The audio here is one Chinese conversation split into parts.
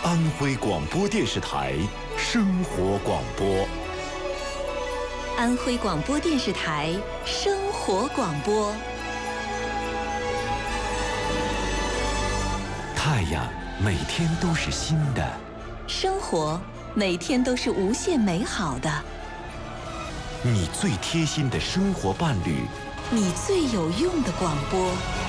安徽广播电视台生活广播。 安徽广播电视台生活广播。 太阳每天都是新的， 生活每天都是无限美好的。 你最贴心的生活伴侣， 你最有用的广播。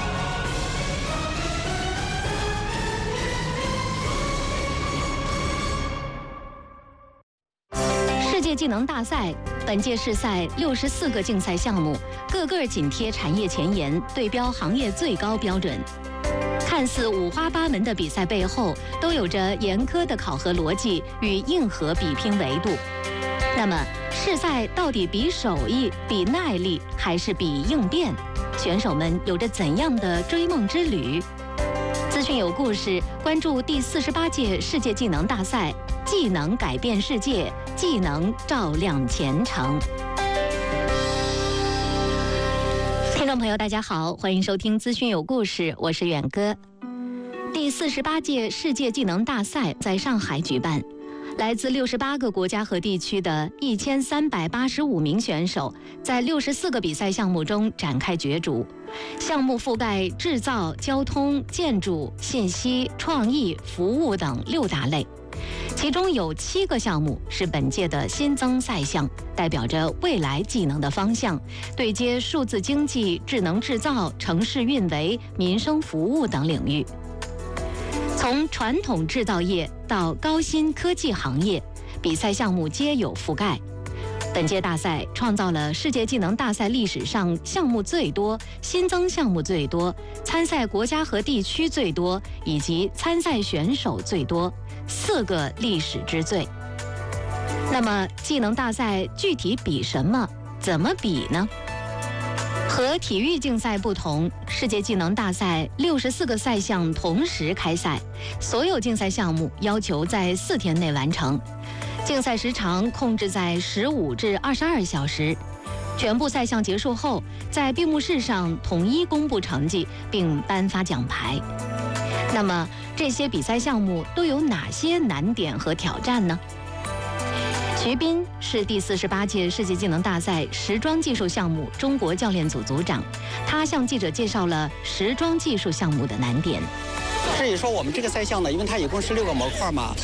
世界技能大赛，本届试赛64个竞赛项目，个个紧贴产业前沿，对标行业最高标准。看似五花八门的比赛背后，都有着严苛的考核逻辑与硬核比拼维度。那么，试赛到底比手艺、比耐力，还是比应变？选手们有着怎样的追梦之旅？资讯有故事，关注第48届世界技能大赛，技能改变世界，技能照亮前程。听众朋友，大家好，欢迎收听资讯有故事，我是远哥。第48届世界技能大赛在上海举办，来自68个国家和地区的1385名选手，在64个比赛项目中展开角逐。项目覆盖制造、交通、建筑、信息、创意、服务等6大类。其中有7个项目是本届的新增赛项，代表着未来技能的方向，对接数字经济、智能制造、城市运维、民生服务等领域。从传统制造业到高新科技行业，比赛项目皆有覆盖。本届大赛创造了世界技能大赛历史上项目最多、新增项目最多、参赛国家和地区最多以及参赛选手最多4个历史之最。那么，技能大赛具体比什么？怎么比呢？和体育竞赛不同，世界技能大赛64个赛项同时开赛，所有竞赛项目要求在4天内完成，竞赛时长控制在15至22小时。全部赛项结束后，在闭幕式上统一公布成绩，并颁发奖牌。那么，这些比赛项目都有哪些难点和挑战呢？徐斌是第48届世界技能大赛时装技术项目中国教练组组长，他向记者介绍了时装技术项目的难点。 至于说我们这个赛项呢，因为它一共是6个模块嘛，